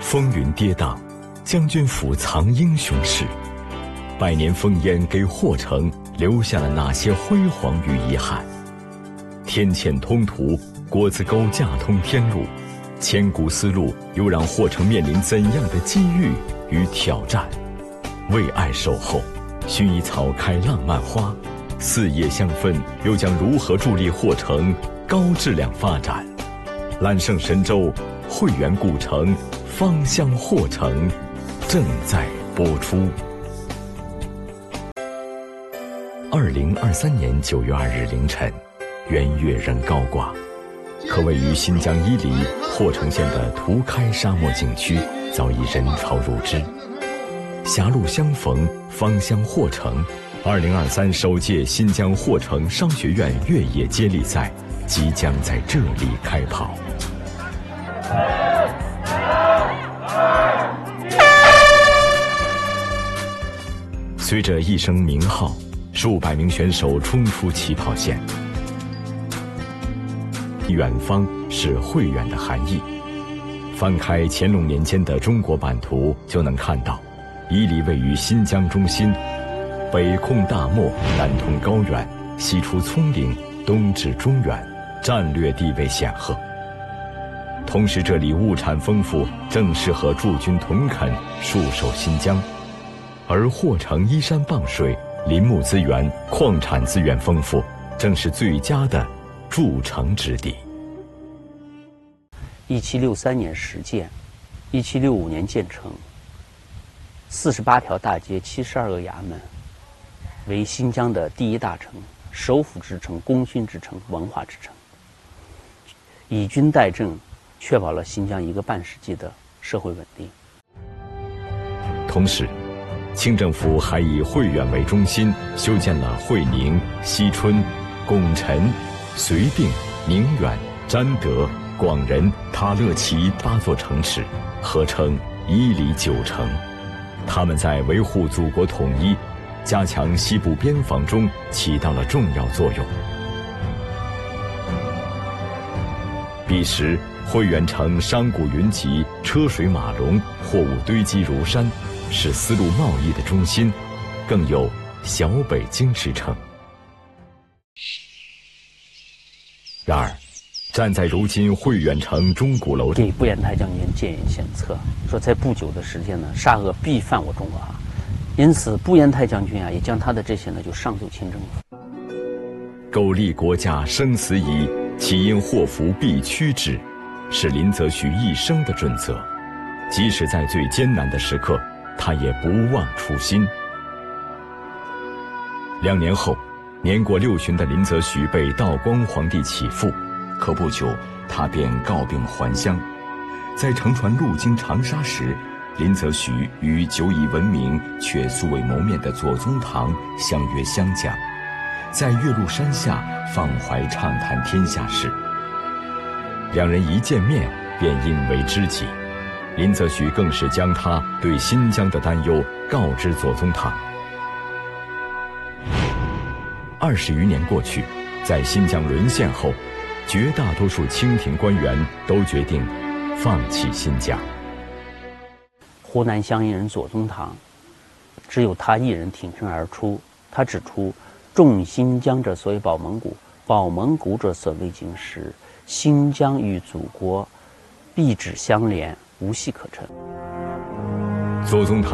风云跌宕，将军府藏英雄事。百年烽烟给霍城留下了哪些辉煌与遗憾？天堑通途，国子沟架通天路，千古丝路又让霍城面临怎样的机遇与挑战？为爱守候，薰衣草开浪漫花，四野香氛又将如何助力霍城高质量发展？揽胜神州，汇源故城，芳香霍城，正在播出。2023年9月2日凌晨，圆月仍高挂，可位于新疆伊犁霍城县的图开沙漠景区早已人潮如织。狭路相逢，芳香霍城2023首届新疆霍城商学院越野接力赛即将在这里开跑。随着一声鸣号，数百名选手冲出起跑线。远方是汇远的含义。翻开乾隆年间的中国版图，就能看到，伊犁位于新疆中心，北控大漠，南通高原，西出葱岭，东至中原，战略地位显赫。同时，这里物产丰富，正适合驻军屯垦，戍守新疆。而霍城依山傍水，林木资源、矿产资源丰富，正是最佳的筑城之地。 1763年始建，1765年建成，48条大街，72个衙门，为新疆的第一大城，首府之城、功勋之城、文化之城。以军代政，确保了新疆一个半世纪的社会稳定。 同时，清政府还以汇远为中心，修建了会宁、西春、拱辰、绥定、宁远、占德、广仁、塔勒旗8座城池，合称伊犁9城。他们在维护祖国统一、加强西部边防中起到了重要作用。彼时，汇远城商贾云集，车水马龙，货物堆积如山，是丝路贸易的中心，更有小北京之称。然而，站在如今汇远城钟鼓楼， 给步延泰将军建言献策，说在不久的时间呢，沙俄必犯我中华，因此步延泰将军也将他的这些呢就上奏清政府。 苟利国家生死以，岂因祸福必趋之，是林则徐一生的准则。即使在最艰难的时刻，他也不忘初心。2年后，年过60旬的林则徐被道光皇帝起复，可不久他便告病还乡。在乘船路经长沙时，林则徐与久以闻名却素未谋面的左宗棠相约湘江，在岳麓山下放怀畅谈天下事。两人一见面便因为知己，林则徐更是将他对新疆的担忧告知左宗棠。20余年过去，在新疆沦陷后，绝大多数清廷官员都决定放弃新疆。 湖南湘阴人左宗棠，只有他一人挺身而出。他指出，重新疆者所谓保蒙古，保蒙古者所谓京师，新疆与祖国必指相连，无隙可乘。 左宗棠